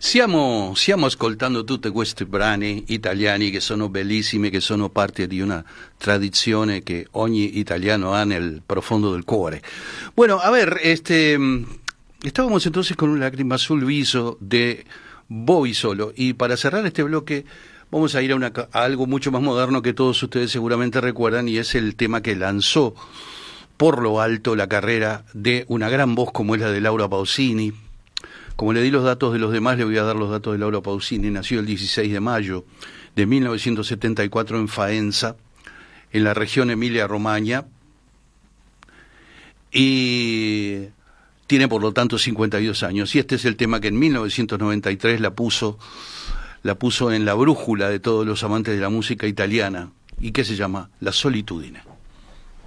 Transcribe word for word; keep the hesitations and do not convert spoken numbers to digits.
Siamo, stiamo ascoltando tutti questi brani italiani che sono bellissimi, che sono parte di una tradizione que ogni italiano ha nel profondo del cuore. Bueno, a ver, este, estábamos entonces con una lágrima azul viso de Bobby Solo, y para cerrar este bloque vamos a ir a, una, a algo mucho más moderno que todos ustedes seguramente recuerdan, y es el tema que lanzó por lo alto la carrera de una gran voz como es la de Laura Pausini. Como le di los datos de los demás, le voy a dar los datos de Laura Pausini. Nació el dieciséis de mayo de mil novecientos setenta y cuatro en Faenza, en la región Emilia-Romagna, y tiene por lo tanto cincuenta y dos años. Y este es el tema que en mil novecientos noventa y tres la puso, la puso en la brújula de todos los amantes de la música italiana, y que se llama La Solitudine.